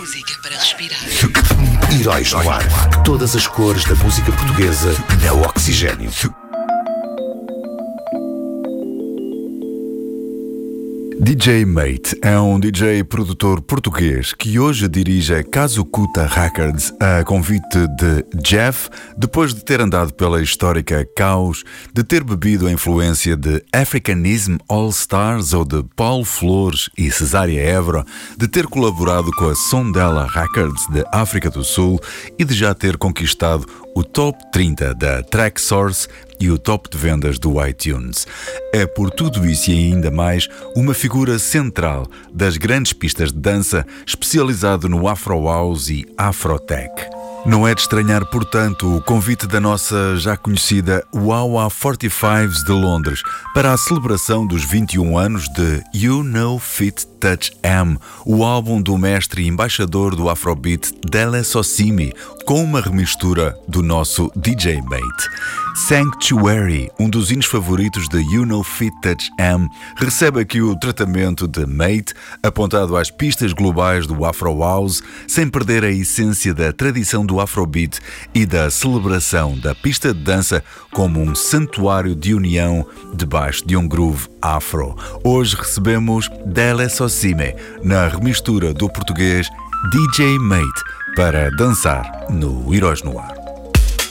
Música para respirar. Heróis no ar. Todas as cores da música portuguesa na Oxigênio. DJ Mate é um DJ produtor português que hoje dirige a Kazukuta Records a convite de Jeff, depois de ter andado pela histórica Caos, de ter bebido a influência de Africanism All Stars ou de Paulo Flores e Cesária Évora, de ter colaborado com a Sondela Records de África do Sul e de já ter conquistado o Top 30 da Tracksource e o top de vendas do iTunes. É por tudo isso e ainda mais uma figura central das grandes pistas de dança, especializado no Afro House e Afrotech. Não é de estranhar, portanto, o convite da nossa já conhecida Wawa 45s de Londres para a celebração dos 21 anos de You Know Fit Touch M, o álbum do mestre e embaixador do Afrobeat Dele Sosimi, com uma remistura do nosso DJ Mate. Sanctuary, um dos hinos favoritos de You Know Fit Touch M, recebe aqui o tratamento de Mate, apontado às pistas globais do Afro House, sem perder a essência da tradição do Afrobeat e da celebração da pista de dança como um santuário de união debaixo de um groove afro. Hoje recebemos Dele Sosimi na remistura do português DJ Mate para dançar no Heróis no Ar.